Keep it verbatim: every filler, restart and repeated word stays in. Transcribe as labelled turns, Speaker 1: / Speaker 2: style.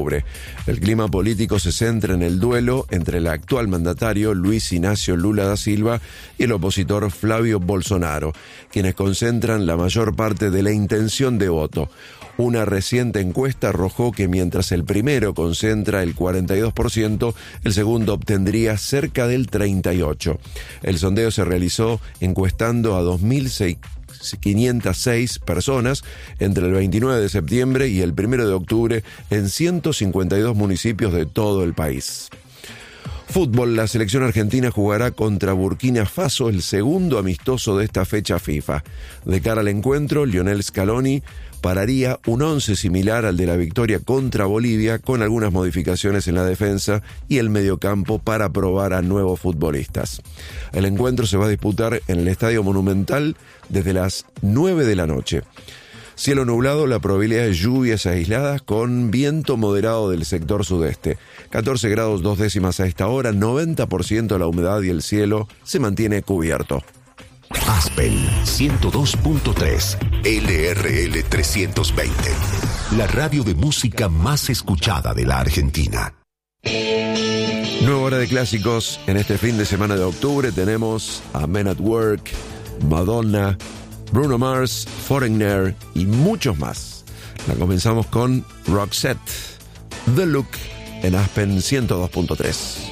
Speaker 1: El clima político se centra en el duelo entre el actual mandatario Luis Inácio Lula da Silva y el opositor Flávio Bolsonaro, quienes concentran la mayor parte de la intención de voto. Una reciente encuesta arrojó que mientras el primero concentra el cuarenta y dos por ciento, el segundo obtendría cerca del treinta y ocho por ciento. El sondeo se realizó encuestando a dos mil quinientas seis personas entre el veintinueve de septiembre y el primero de octubre en ciento cincuenta y dos municipios de todo el país. Fútbol, la selección argentina jugará contra Burkina Faso el segundo amistoso de esta fecha FIFA. De cara al encuentro, Lionel Scaloni pararía un once similar al de la victoria contra Bolivia, con algunas modificaciones en la defensa y el mediocampo para probar a nuevos futbolistas. El encuentro se va a disputar en el Estadio Monumental desde las nueve de la noche. Cielo nublado, la probabilidad de lluvias aisladas con viento moderado del sector sudeste. catorce grados dos décimas a esta hora, noventa por ciento la humedad y el cielo se mantiene cubierto.
Speaker 2: Aspen ciento dos punto tres, L R L trescientos veinte, la radio de música más escuchada de la Argentina.
Speaker 1: Nueva hora de clásicos. En este fin de semana de octubre tenemos a Men at Work, Madonna, Bruno Mars, Foreigner y muchos más. La comenzamos con Roxette, The Look, en Aspen ciento dos punto tres.